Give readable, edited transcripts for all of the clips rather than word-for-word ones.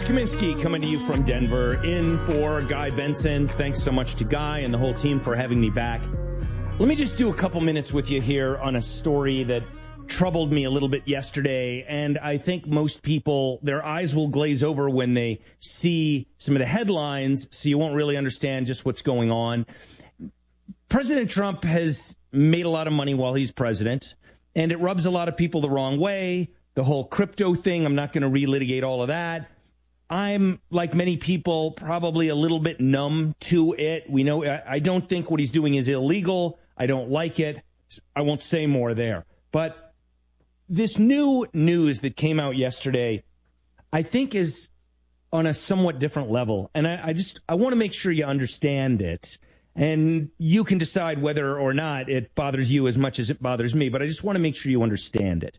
Kaminsky coming to you from Denver, in for Guy Benson. Thanks so much to Guy and the whole team for having me back. Let me just do a couple minutes with you here on a story that troubled me a little bit yesterday, and I think most people, their eyes will glaze over when they see some of the headlines, so you won't really understand just what's going on. President Trump has made a lot of money while he's president, and it rubs a lot of people the wrong way. The whole crypto thing, I'm not going to relitigate all of that. I'm, like many people, probably a little bit numb to it. We know, I don't think what he's doing is illegal. I don't like it. I won't say more there. But this new news that came out yesterday, I think is on a somewhat different level. And I want to make sure you understand it. And you can decide whether or not it bothers you as much as it bothers me. But I just want to make sure you understand it.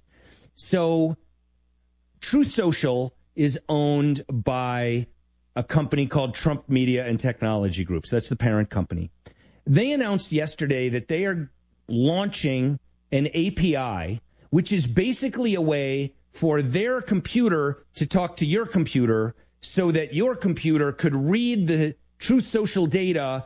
So Truth Social is owned by a company called Trump Media and Technology Group. So that's the parent company. They announced yesterday that they are launching an API, which is basically a way for their computer to talk to your computer so that your computer could read the Truth Social data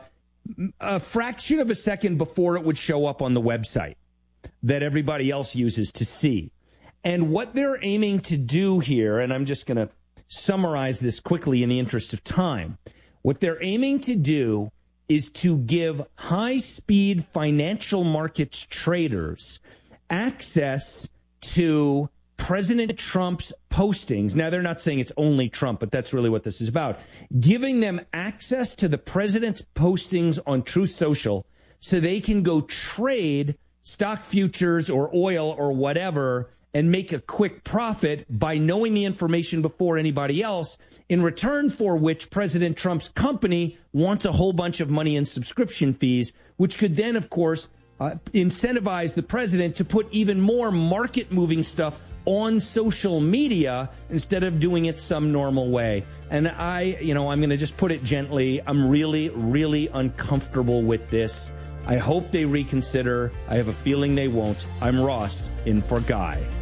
a fraction of a second before it would show up on the website that everybody else uses to see. And what they're aiming to do here, and I'm just going to summarize this quickly in the interest of time, what they're aiming to do is to give high-speed financial markets traders access to President Trump's postings. Now, they're not saying it's only Trump, but that's really what this is about. Giving them access to the president's postings on Truth Social so they can go trade stock futures or oil or whatever and make a quick profit by knowing the information before anybody else, in return for which President Trump's company wants a whole bunch of money in subscription fees, which could then, of course, incentivize the president to put even more market-moving stuff on social media instead of doing it some normal way. And I'm going to just put it gently. I'm really, really uncomfortable with this. I hope they reconsider. I have a feeling they won't. I'm Ross, in for Guy.